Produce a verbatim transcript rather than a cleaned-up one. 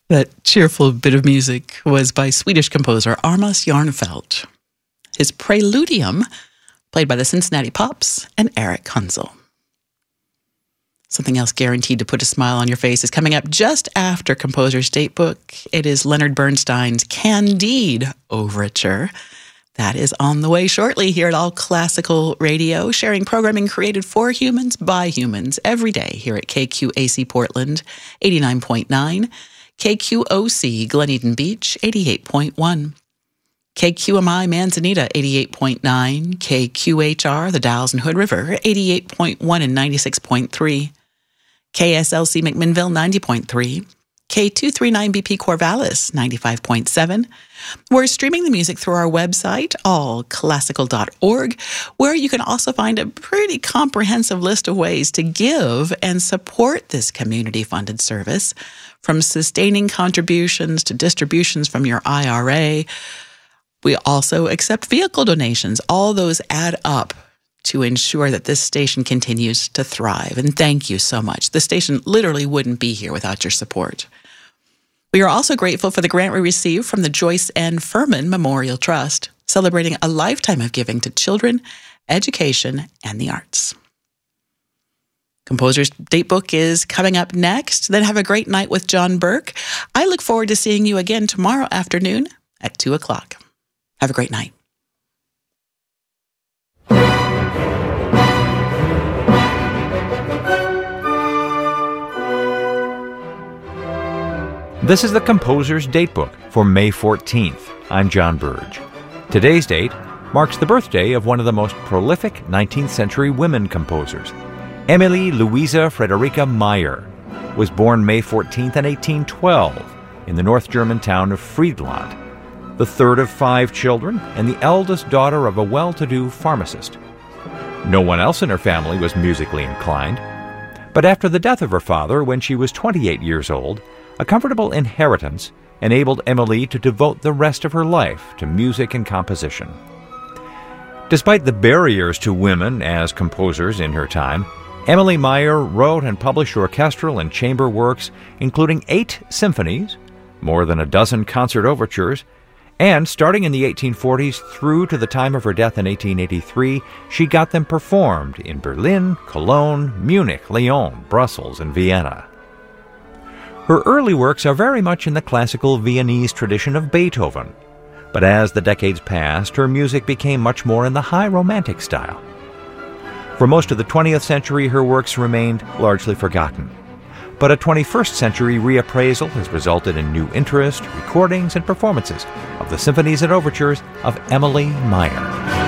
That cheerful bit of music was by Swedish composer Armas Jarnfeldt. His Preludium, played by the Cincinnati Pops and Eric Kunzel. Something else guaranteed to put a smile on your face is coming up just after Composer's Datebook. It is Leonard Bernstein's Candide Overture. That is on the way shortly here at All Classical Radio, sharing programming created for humans by humans every day here at K Q A C Portland, eighty-nine point nine, K Q O C Glen Eden Beach, eighty-eight point one, K Q M I Manzanita, eighty-eight point nine, K Q H R The Dalles and Hood River, eighty-eight point one and ninety-six point three, K S L C McMinnville, ninety point three, K two thirty-nine B P Corvallis, ninety-five point seven. We're streaming the music through our website, all classical dot org, where you can also find a pretty comprehensive list of ways to give and support this community-funded service, from sustaining contributions to distributions from your I R A. We also accept vehicle donations. All those add up to ensure that this station continues to thrive. And thank you so much. The station literally wouldn't be here without your support. We are also grateful for the grant we received from the Joyce N. Furman Memorial Trust, celebrating a lifetime of giving to children, education, and the arts. Composer's Datebook is coming up next. Then have a great night with John Burke. I look forward to seeing you again tomorrow afternoon at two o'clock. Have a great night. This is the Composer's Datebook for May fourteenth. I'm John Burge. Today's date marks the birthday of one of the most prolific nineteenth century women composers. Emilie Louisa Friederike Meyer was born May fourteenth in eighteen twelve in the North German town of Friedland, the third of five children and the eldest daughter of a well-to-do pharmacist. No one else in her family was musically inclined, but after the death of her father when she was twenty-eight years old, a comfortable inheritance enabled Emilie to devote the rest of her life to music and composition. Despite the barriers to women as composers in her time, Emilie Meyer wrote and published orchestral and chamber works, including eight symphonies, more than a dozen concert overtures, and starting in the eighteen forties through to the time of her death in eighteen eighty-three, she got them performed in Berlin, Cologne, Munich, Lyon, Brussels, and Vienna. Her early works are very much in the classical Viennese tradition of Beethoven, but as the decades passed, her music became much more in the high romantic style. For most of the twentieth century, her works remained largely forgotten, but a twenty-first century reappraisal has resulted in new interest, recordings, and performances of the symphonies and overtures of Emilie Meyer.